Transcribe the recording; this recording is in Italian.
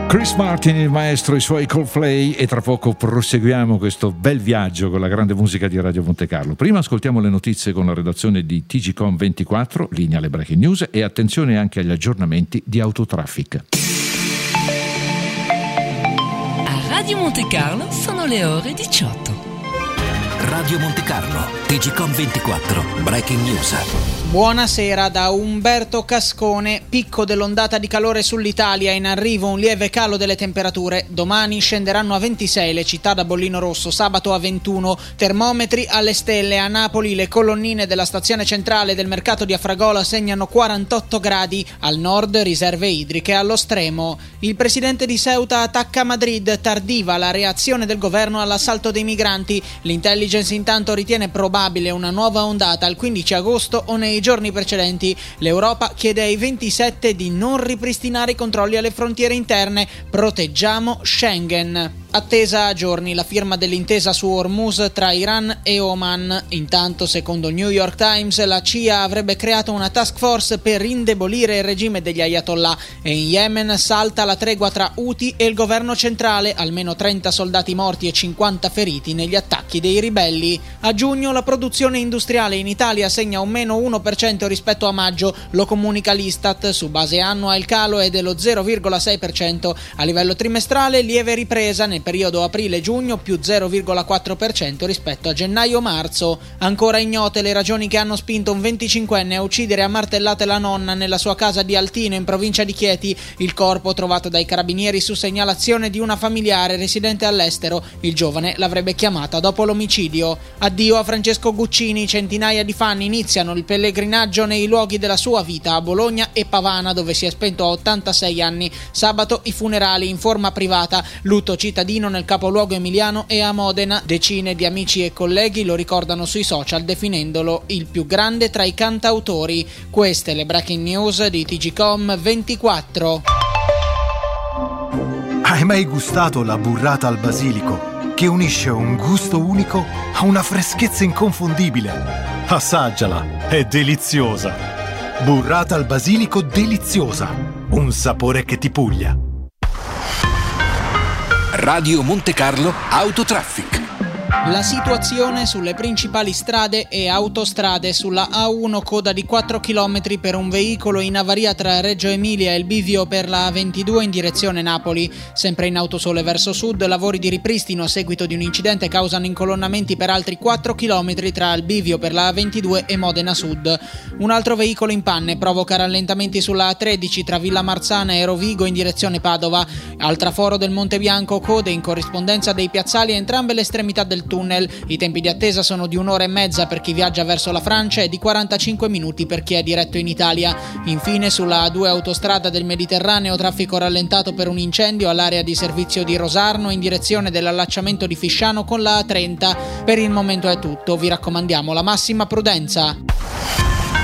Chris Martin, il maestro, i suoi Coldplay, e tra poco proseguiamo questo bel viaggio con la grande musica di Radio Monte Carlo. Prima ascoltiamo le notizie con la redazione di TGcom 24, linea alle breaking news, e attenzione anche agli aggiornamenti di Autotraffic. A Radio Monte Carlo sono le ore 18. Radio Monte Carlo, TGcom 24, breaking news. Buonasera da Umberto Cascone. Picco dell'ondata di calore sull'Italia, in arrivo un lieve calo delle temperature. Domani scenderanno a 26 le città da bollino rosso, sabato a 21. Termometri alle stelle. A Napoli le colonnine della stazione centrale del mercato di Afragola segnano 48 gradi. Al nord riserve idriche allo stremo. Il presidente di Ceuta attacca Madrid. Tardiva la reazione del governo all'assalto dei migranti. L'intelligence intanto ritiene probabile una nuova ondata il 15 agosto o nei giorni precedenti. L'Europa chiede ai 27 di non ripristinare i controlli alle frontiere interne. Proteggiamo Schengen. Attesa a giorni la firma dell'intesa su Hormuz tra Iran e Oman. Intanto, secondo il New York Times, la CIA avrebbe creato una task force per indebolire il regime degli Ayatollah, e in Yemen salta la tregua tra Houthi e il governo centrale, almeno 30 soldati morti e 50 feriti negli attacchi dei ribelli. A giugno la produzione industriale in Italia segna un meno 1% rispetto a maggio, lo comunica l'Istat. Su base annua il calo è dello 0,6%, a livello trimestrale lieve ripresa nel periodo aprile-giugno, più 0,4% rispetto a gennaio-marzo. Ancora ignote le ragioni che hanno spinto un 25enne a uccidere a martellate la nonna nella sua casa di Altino in provincia di Chieti. Il corpo, trovato dai carabinieri su segnalazione di una familiare residente all'estero, il giovane l'avrebbe chiamata dopo l'omicidio. Addio a Francesco Guccini. Centinaia di fan iniziano il pellegrinaggio nei luoghi della sua vita a Bologna e Pavana, dove si è spento a 86 anni. Sabato i funerali in forma privata, lutto cittadino nel capoluogo emiliano e a Modena. Decine di amici e colleghi lo ricordano sui social definendolo il più grande tra i cantautori. Queste le breaking news di TGcom 24. Hai mai gustato la burrata al basilico, che unisce un gusto unico a una freschezza inconfondibile? Assaggiala, è deliziosa. Burrata al basilico deliziosa, un sapore che ti puglia. Radio Monte Carlo Autotraffic. La situazione sulle principali strade e autostrade. Sulla A1 coda di 4 km per un veicolo in avaria tra Reggio Emilia e il bivio per la A22 in direzione Napoli. Sempre in autosole verso sud, lavori di ripristino a seguito di un incidente causano incolonnamenti per altri 4 km tra il bivio per la A22 e Modena Sud. Un altro veicolo in panne provoca rallentamenti sulla A13 tra Villa Marzana e Rovigo in direzione Padova. Al traforo del Monte Bianco code in corrispondenza dei piazzali a entrambe le estremità del tunnel. I tempi di attesa sono di 1 ora e mezza per chi viaggia verso la Francia e di 45 minuti per chi è diretto in Italia. Infine, sulla A2 autostrada del Mediterraneo, traffico rallentato per un incendio all'area di servizio di Rosarno in direzione dell'allacciamento di Fisciano con la A30. Per il momento è tutto, vi raccomandiamo la massima prudenza.